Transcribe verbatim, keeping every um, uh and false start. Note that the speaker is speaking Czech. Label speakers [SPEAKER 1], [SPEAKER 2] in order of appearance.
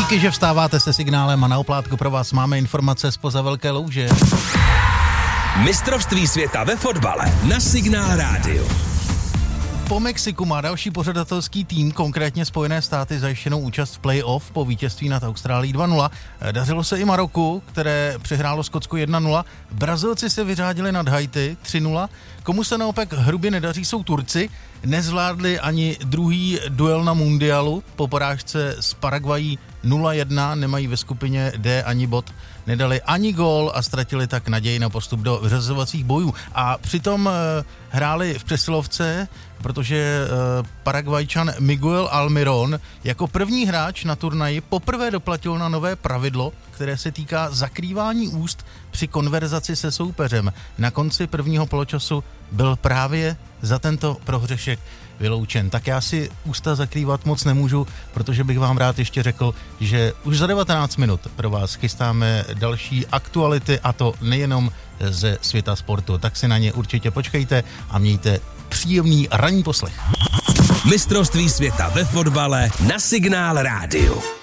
[SPEAKER 1] Díky, že vstáváte se Signálem a na oplátku pro vás máme informace zpoza Velké louže.
[SPEAKER 2] Mistrovství světa ve fotbale na Signál rádiu.
[SPEAKER 1] Po Mexiku má další pořadatelský tým, konkrétně Spojené státy, zajištěnou účast v play-off po vítězství nad Austrálií dva nula. Dařilo se i Maroku, které přehrálo Skotsku jedna nula. Brazilci se vyřádili nad Haiti tři nula. Komu se naopak hrubě nedaří, jsou Turci. Nezvládli ani druhý duel na mundialu. Po porážce s Paraguají nula jedna, nemají ve skupině D ani bod, nedali ani gól a ztratili tak naději na postup do vyřazovacích bojů. A přitom e, hráli v přesilovce, protože e, Paraguajčan Miguel Almirón jako první hráč na turnaji poprvé doplatil na nové pravidlo, které se týká zakrývání úst při konverzaci se soupeřem. Na konci prvního poločasu byl právě za tento prohřešek vyloučen. Tak já si ústa zakrývat moc nemůžu, protože bych vám rád ještě řekl, že už za devatenáct minut pro vás chystáme další aktuality, a to nejenom ze světa sportu. Tak si na ně určitě počkejte a mějte příjemný ranní poslech.
[SPEAKER 2] Mistrovství světa ve fotbale na Signál rádiu.